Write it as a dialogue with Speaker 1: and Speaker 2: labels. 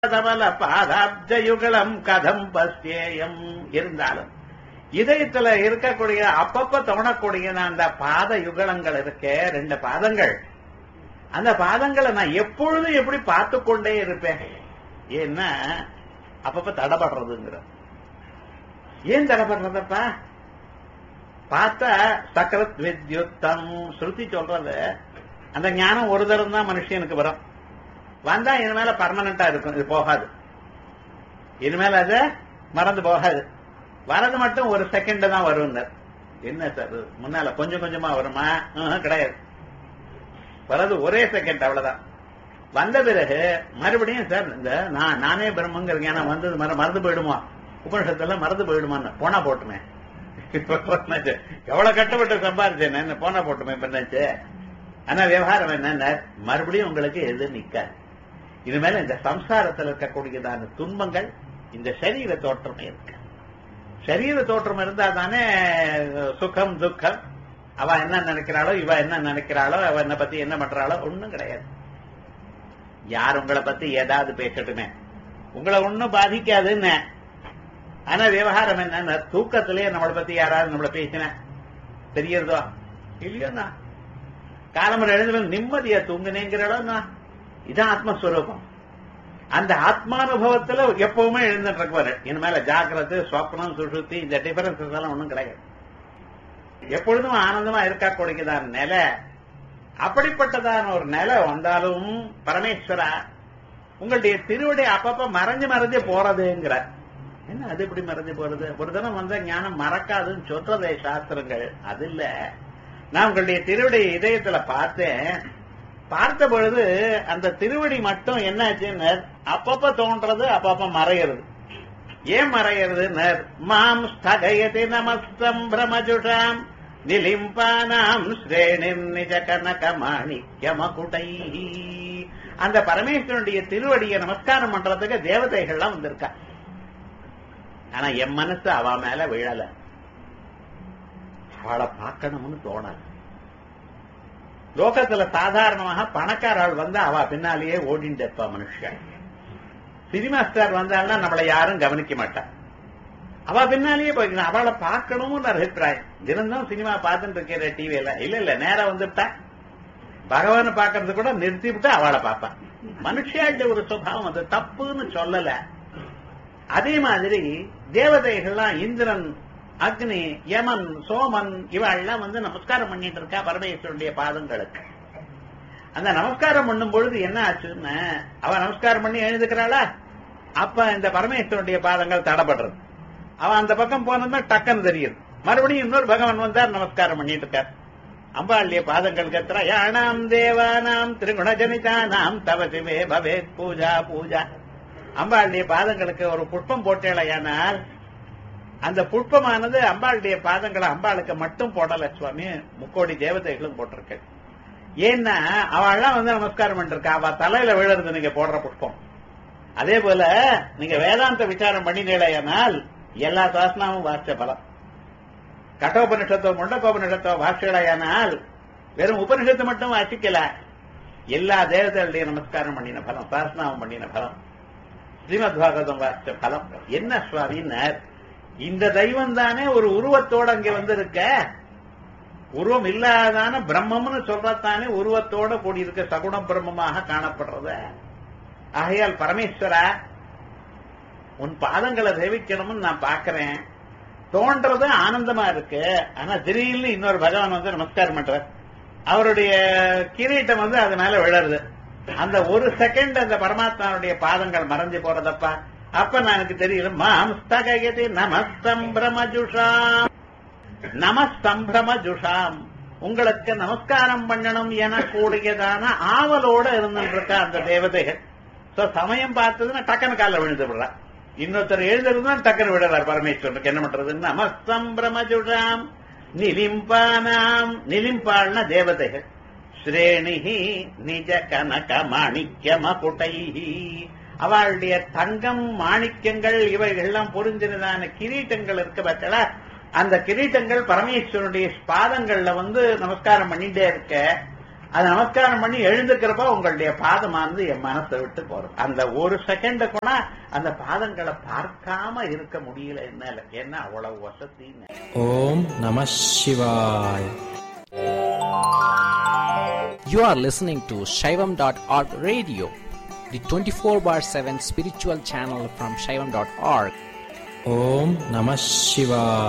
Speaker 1: தவல பாதாப்ஜயுகலம் கதம் பஸ்யேயம். இருந்தாலும் இதயத்துல இருக்கக்கூடிய அப்பப்ப தோணக்கூடிய அந்த பாத யுகலங்கள் இருக்கே, 2 பாதங்கள், அந்த பாதங்களை நான் எப்பொழுதும் எப்படி பார்த்து கொண்டே இருப்பேன். ஏன்னா அப்பப்ப தடப்படுறதுங்கிற. ஏன் தடப்படுறதப்பா? பார்த்தா சக்கரத் வித்யுத்தம் ஸ்ருதி சொல்றது, அந்த ஞானம் ஒரு தரம் தான் மனுஷனுக்கு வரும். வந்தா இனிமேல பர்மனண்டா இருக்கும், இது போகாது. இனிமேல் அது மறந்து போகாது. வரது மட்டும் ஒரு செகண்ட் தான் வரும். என்ன சார் முன்னால கொஞ்சம் கொஞ்சமா வருமா? கிடையாது, வரது ஒரே செகண்ட், அவ்வளவுதான். வந்த பிறகு மறுபடியும் சார் இந்த நானே பிரம்மங்கிற ஞானம் வந்தது மறந்து போயிடுமா? உபனிஷத்துல மறந்து போயிடுமான்னு போனா போட்டுமே. எவ்வளவு கட்டப்பட்டு சம்பாதிச்சேன், போனா போட்டுமே பண்ணாச்சு. ஆனா விவகாரம் என்ன, மறுபடியும் உங்களுக்கு எது நிக்காது. இனிமேல இந்த சம்சாரத்தில் இருக்கக்கூடியதான துன்பங்கள் இந்த சரீர தோற்றம் இருக்கு. சரீர தோற்றம் இருந்தா தானே சுகம் துக்கம். அவ என்ன நினைக்கிறாளோ, இவ என்ன நினைக்கிறாளோ, அவ என்ன பத்தி என்ன பண்றாளோ ஒண்ணும் கிடையாது. யார் உங்களை பத்தி ஏதாவது பேசட்டுமே, உங்களை ஒன்னும் பாதிக்காதுன்னு. ஆனா விவகாரம் என்ன, தூக்கத்திலேயே நம்மளை பத்தி யாராவது நம்மளை பேசின தெரியறதோ இல்லையோண்ணா? காலம்பரம் எழுந்து நிம்மதியா தூங்குனேங்கிறாளோண்ணா? இதான் ஆத்மஸ்வரூபம். அந்த ஆத்மானுபவத்துல எப்பவுமே எழுந்துட்டு இருக்குவாரு. இனிமேல ஜாக்கிரதை, ஸ்வப்னம், சுஷுத்தி, இந்த டிஃபரன்சஸ் எல்லாம் ஒண்ணும் கிடையாது. எப்பொழுதும் ஆனந்தமா இருக்கக்கூடியதான நிலை, அப்படிப்பட்டதான ஒரு நிலை வந்தாலும் பரமேஸ்வரா உங்களுடைய திருவடி அப்பப்ப மறைஞ்சு போறதுங்கிற. என்ன அது எப்படி மறைஞ்சு போறது? ஒரு தினம் வந்த ஞானம் மறக்காதுன்னு சொல்றதே சாஸ்திரங்கள். அது இல்ல, நான் உங்களுடைய திருவடி இதயத்துல பார்த்தேன். பார்த்த பொழுது அந்த திருவடி மட்டும் என்னாச்சுன்னு அப்பப்ப தோன்றது, அப்பப்ப மறையிறது. ஏன் மறையிறது? மாம் ஸ்தகயதி நமஸ்தம் பிரமஜுஷாம் நிலிம்பானாம் ஸ்ரேணிர் நிஜ கனக மாணிக்யமகுடை. அந்த பரமேஸ்வரனுடைய திருவடியை நமஸ்காரம் பண்றதுக்கு தேவதைகள்லாம் வந்திருக்கா. ஆனா என் மனசு அவ மேல விழல. அவளை பார்க்கணும்னு தோணல. லோகத்துல சாதாரணமாக பணக்காராள் வந்து அவ பின்னாலேயே ஓடிட்டு இருப்பா மனுஷன். சினிமா ஸ்டார் வந்தாள்னா நம்மளை யாரும் கவனிக்க மாட்டா, அவ பின்னாலேயே போய்க்கணும். அவளை பார்க்கணும்னு அபிப்பிராயம். தினம்தான் சினிமா பார்த்துட்டு இருக்கிற டிவியில இல்ல நேரம் வந்துட்டா பகவான பாக்குறது கூட நிறுத்தி விட்டு அவளை பார்ப்பான். மனுஷியாட்ட ஒரு சுபாவம், அது தப்புன்னு சொல்லல. அதே மாதிரி தேவதைகள்லாம் இந்திரன், அக்னி, யமன், சோமன் இவெல்லாம் வந்து நமஸ்காரம் பண்ணிட்டு இருக்கா பரமேஸ்வரனுடைய பாதங்களுக்கு. அந்த நமஸ்காரம் பண்ணும் பொழுது என்ன ஆச்சுன்னு, அவ நமஸ்காரம் பண்ணி எழுந்துக்கிறாளா, அப்ப இந்த பரமேஸ்வரனுடைய பாதங்கள் தடப்படுறது. அவன் அந்த பக்கம் போனதுன்னா டக்குன்னு தெரியுது. மறுபடியும் இன்னொரு பகவான் வந்தார், நமஸ்காரம் பண்ணிட்டு இருக்கார். அம்பாளுடைய பாதங்கள் கத்துறா, யானாம் தேவானாம் திரிகுணஜனிதானாம் தவசிவே பவேத் பூஜா பூஜா. அம்பாளுடைய பாதங்களுக்கு ஒரு புஷ்பம் போட்டேலையானால் அந்த புஷ்பமானது அம்பாளுடைய பாதங்களை அம்பாளுக்கு மட்டும் போடல சுவாமி, முக்கோடி தேவதைகளும் போட்டிருக்க. ஏன்னா அவள்லாம் வந்து நமஸ்காரம் பண்ணிருக்கா, அவ தலையில விழுறது நீங்க போடுற புஷ்பம். அதே போல நீங்க வேதாந்த விசாரம் பண்ணினீங்களேயானால் எல்லா சாசனாவும் வாசிச்ச பலம். கட்டோபனிஷத்தோ முண்டகோபனிஷத்தோ வாசிக்கலையானால் வெறும் உபனிஷத்து மட்டும் வாசிக்கல, எல்லா தேவதைகளுடைய நமஸ்காரம் பண்ணின பலம், சாசனாவும் பண்ணின பலம், ஸ்ரீமத் பாகவதம் வாசிச்ச பலம். என்ன சுவாமின்னார், இந்த தெய்வம் தானே ஒரு உருவத்தோட அங்க வந்து இருக்க. உருவம் இல்லாதான பிரம்மம்னு சொல்றதானே உருவத்தோட கூடியிருக்க சகுண பிரம்மமாக காணப்படுறது. ஆகையால் பரமேஸ்வரா உன் பாதங்களை சேவிக்கணும்னு நான் பாக்கிறேன், தோன்றது ஆனந்தமா இருக்கு. ஆனா திடீர்னு இன்னொரு பகவான் வந்து நமஸ்காரம் பண்ற, அவருடைய கிரீட்டம் வந்து அது மேல விழருது. அந்த ஒரு செகண்ட் அந்த பரமாத்மாவுடைய பாதங்கள் மறைஞ்சு போறதப்பா. அப்ப எனக்கு தெரியல, மாம் ஸ்தகயதி நமஸ்தம்பிரமஜுஷாம், நமஸ்தம்பிரமஜுஷாம், உங்களுக்கு நமஸ்காரம் பண்ணணும் என கூடியதான ஆவலோட இருந்துருக்கா அந்த தேவதைகள். சமயம் பார்த்ததுன்னா டக்குனு காலில் விழுந்து விடுறா. இன்னொருத்தர் எழுந்திருந்தா டக்குனு விடுறார் பரமேஸ்வரனுக்கு. என்ன பண்றது? நமஸ்தம்பிரமஜுஷாம் நிலிம்பானாம், நிலிம்பாள்னா தேவதைகள், ஸ்ரேணிஹி நிஜ கனக மாணிக்யமகுடைஹி, அவளுடைய தங்கம் மாணிக்கங்கள் இவைகள்லாம் பொருந்தினதான கிரீட்டங்கள் இருக்கு பார்த்தா, அந்த கிரீட்டங்கள் பரமேஸ்வரனுடைய பாதங்கள்ல வந்து நமஸ்காரம் பண்ணிட்டே இருக்க. அது நமஸ்காரம் பண்ணி எழுந்துக்கிறப்ப உங்களுடைய பாதமானது என் மனசை விட்டு போறது. அந்த ஒரு செகண்ட் கூட அந்த பாதங்களை பார்க்காம இருக்க முடியல என்னால. ஏன்னா அவ்வளவு வசதி.
Speaker 2: ஓம் நம சிவாய். You are listening to Shaivam.org radio, the 24/7 spiritual channel from Shaivam.org. Om Namah Shivaya.